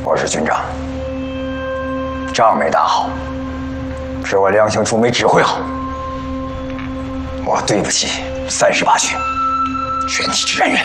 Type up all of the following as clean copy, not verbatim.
我是军长，仗没打好，是我梁兴初没指挥好，我对不起38军全体志愿员。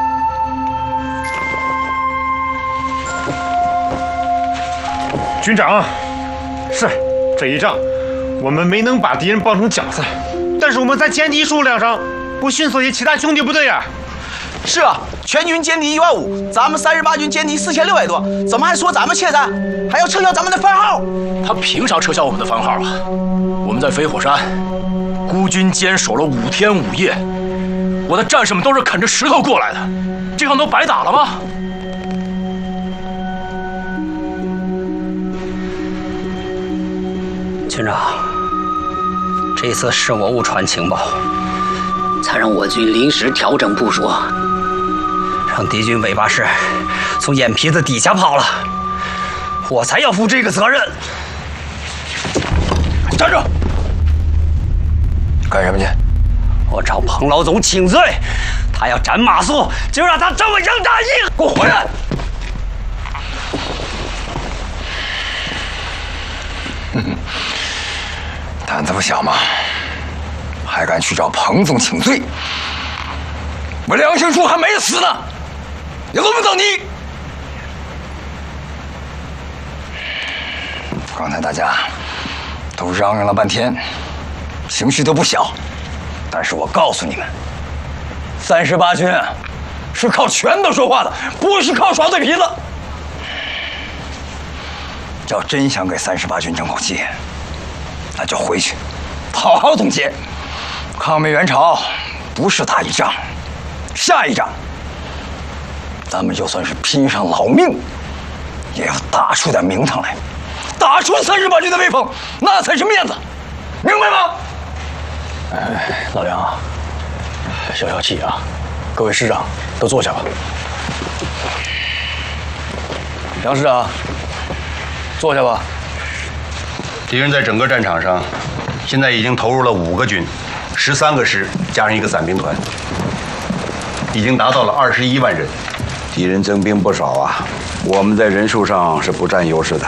军长，是这一仗我们没能把敌人包成饺子，但是我们在歼敌数量上不逊色于其他兄弟部队啊。 是啊，全军歼敌15000，咱们38军歼敌4600多，怎么还说咱们怯战，还要撤销咱们的番号？ 他凭啥撤销我们的番号啊？我们在飞火山孤军坚守了5天5夜，我的战士们都是啃着石头过来的，这仗都白打了吗？ 军长，这次是我误传情报，才让我军临时调整部署，让敌军尾巴师从眼皮子底下跑了，我才要负这个责任。 站住！干什么去？ 我找彭老总请罪，他要斩马谡，就让他这么硬打硬。 给我回来！胆子不小嘛，还敢去找彭总请罪？我梁兴初还没死呢，也轮不到你。刚才大家都嚷嚷了半天，情绪都不小，但是我告诉你们，38军是靠拳头说话的，不是靠耍嘴皮子。要真想给38军争口气，那就回去好好总结，抗美援朝不是打一仗，下一仗咱们就算是拼上老命，也要打出点名堂来，打出38军的威风，那才是面子，明白吗？ 哎，老梁啊，消消气啊，各位师长都坐下吧。梁师长，坐下吧。 敌人在整个战场上，现在已经投入了5个军、13个师，加上1个伞兵团，已经达到了21万人。 敌人增兵不少啊，我们在人数上是不占优势的。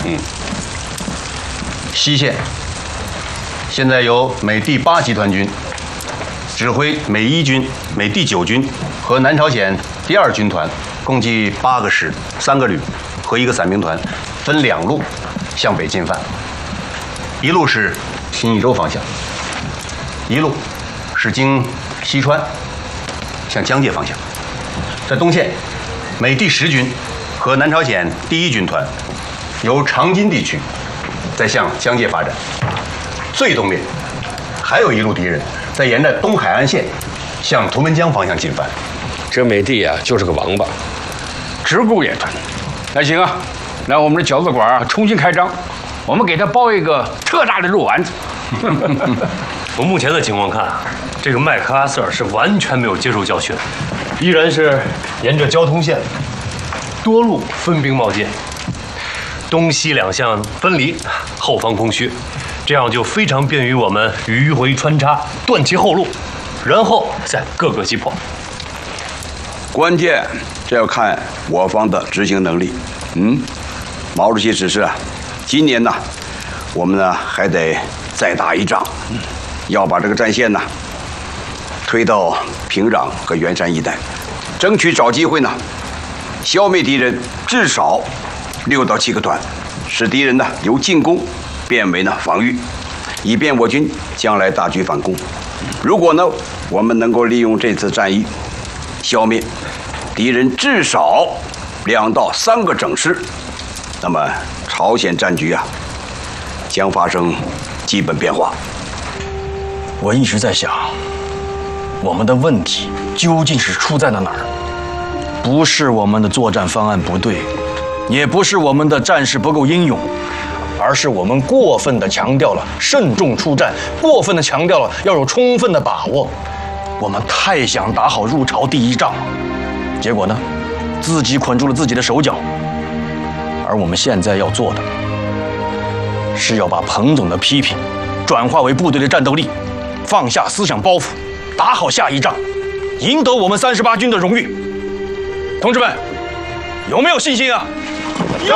西线现在由美第8集团军指挥美1军、美第9军和南朝鲜第2军团，共计8个师、3个旅和1个伞兵团，分2路向北进犯。一路是新义州方向，一路是经西川向江界方向。在东线，美第10军和南朝鲜第1军团由长津地区再向江界发展。最东面还有一路敌人在沿着东海岸线向图们江方向进犯。 这美帝啊，就是个王八，直顾眼团。那行啊，那我们的饺子馆啊重新开张，我们给他包一个特大的肉丸子。 从目前的情况看啊，这个麦克阿瑟是完全没有接受教训，依然是沿着交通线多路分兵冒进，东西两向分离，后方空虚，这样就非常便于我们迂回穿插，断其后路，然后再各个击破。 关键这要看我方的执行能力。毛主席指示啊，今年呢，我们呢还得再打一仗，要把这个战线呢推到平壤和元山一带，争取找机会呢消灭敌人至少6到7个团，使敌人呢由进攻变为呢防御，以便我军将来大举反攻。如果呢我们能够利用这次战役消灭敌人至少2到3个整师，那么朝鲜战局啊将发生基本变化。 我一直在想，我们的问题究竟是出在了哪儿？不是我们的作战方案不对，也不是我们的战士不够英勇，而是我们过分地强调了慎重出战，过分地强调了要有充分的把握。我们太想打好入朝第一仗了，结果呢，自己捆住了自己的手脚。而我们现在要做的，是要把彭总的批评转化为部队的战斗力，放下思想包袱，打好下一仗，赢得我们38军的荣誉。同志们，有没有信心啊？ 有。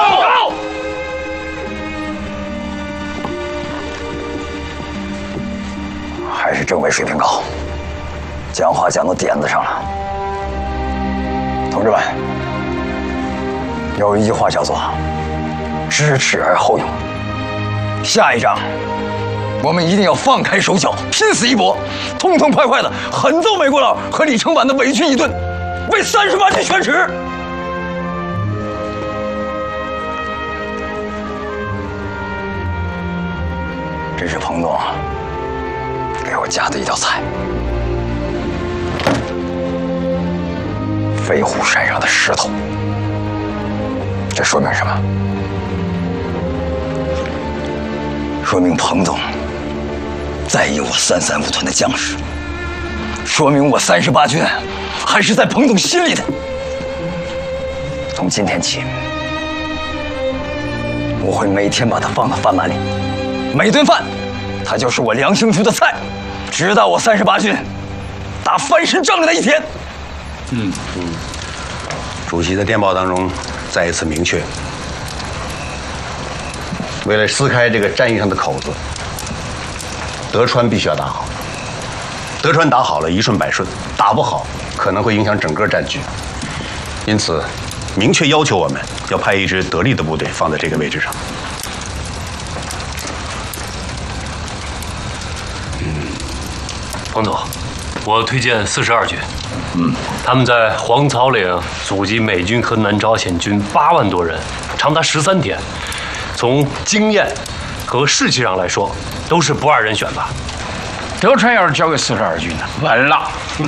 还是政委水平高，讲话讲到点子上了。同志们，有一句话叫做“知耻而后勇”。下一仗，我们一定要放开手脚，拼死一搏，痛痛快快的狠揍美国佬和李承晚的伪军一顿，为38军宣耻。这是彭总给我加的一道菜，飞虎山上的石头。这说明什么？说明彭总在意我335团的将士，说明我38军还是在彭总心里的。从今天起，我会每天把它放到饭碗里，每顿饭它就是我梁兴厨的菜，直到我38军打翻身仗的那一天。 主席在电报当中再一次明确，为了撕开这个战役上的口子，德川必须要打好。德川打好了，一顺百顺；打不好，可能会影响整个战局。因此，明确要求我们要派一支得力的部队放在这个位置上。 彭总，我推荐42军。他们在黄草岭阻击美军和南朝鲜军8万多人，长达13天。从经验和士气上来说，都是不二人选吧。 德川要是交给42军呢，完了。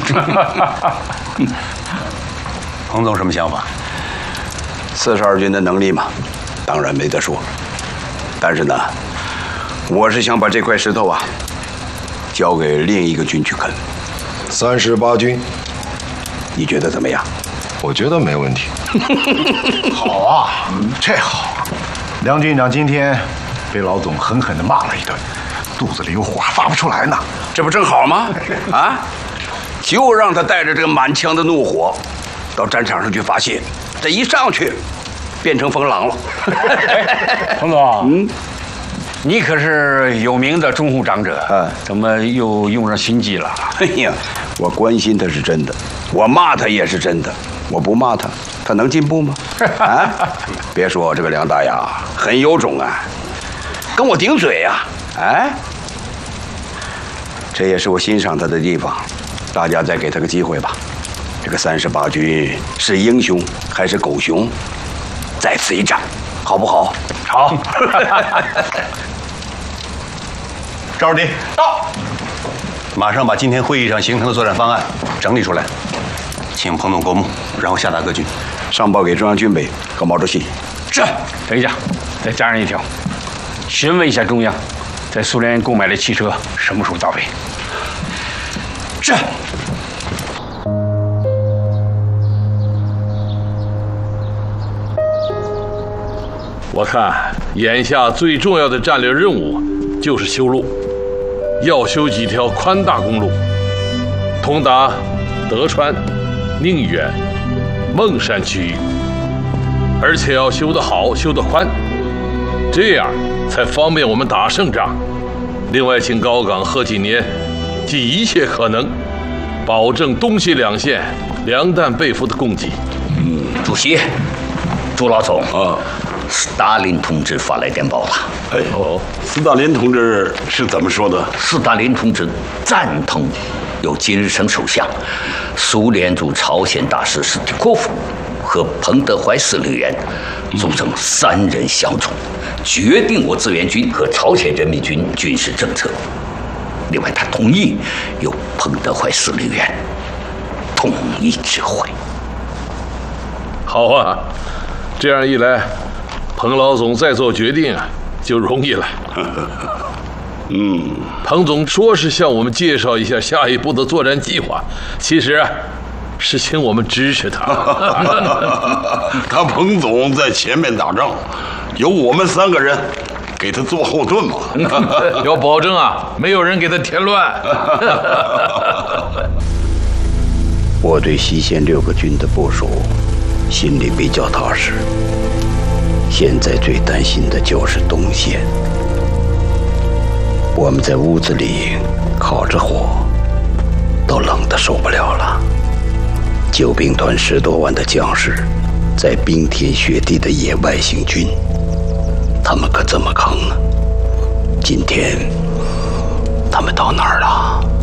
彭总什么想法 ？42军的能力嘛，当然没得说。但是呢，我是想把这块石头啊，交给另一个军去啃。 38军， 你觉得怎么样？ 我觉得没问题。 好啊，这好。梁军长今天被老总狠狠地骂了一顿，肚子里有火发不出来呢。 这不正好吗？啊，就让他带着这个满腔的怒火到战场上去发泄，这一上去变成疯狼了。 彭总，你可是有名的中护长者，怎么又用上心计了？ 哎呀，我关心他是真的，我骂他也是真的，我不骂他，他能进步吗？啊，别说这个梁大牙很有种啊，跟我顶嘴呀，哎，这也是我欣赏他的地方，大家再给他个机会吧。这个38军是英雄还是狗熊，在此一战，好不好？ 好。 赵书记到，马上把今天会议上形成的作战方案整理出来，请彭总过目，然后下达各军， 上报给中央军委和毛主席。 是。等一下，再加上一条，询问一下中央，在苏联购买的汽车什么时候到位？是。 我看眼下最重要的战略任务就是修路，要修几条宽大公路，通达德川、宁远、孟山区域，而且要修得好、修得宽，这样才方便我们打胜仗。另外，请高岗、贺锦年尽一切可能，保证东西两线粮弹被俘的供给。 主席，朱老总斯大林同志发来电报了。 哎哦，斯大林同志是怎么说的？ 斯大林同志赞同由金日成首相、苏联驻朝鲜大使史蒂科夫和彭德怀司令员组成3人小组，决定我志愿军和朝鲜人民军军事政策。另外，他同意由彭德怀司令员统一指挥。 好啊，这样一来，彭老总再做决定啊，就容易了。彭总说是向我们介绍一下下一步的作战计划，其实啊，是请我们支持他。 他彭总在前面打仗，有我们3个人给他做后盾嘛。 要保证啊，没有人给他添乱。 我对西线6个军的部署心里比较踏实。 现在最担心的就是东线。我们在屋子里烤着火，都冷得受不了了。救兵团10多万的将士，在冰天雪地的野外行军，他们可怎么扛呢？今天他们到哪儿了？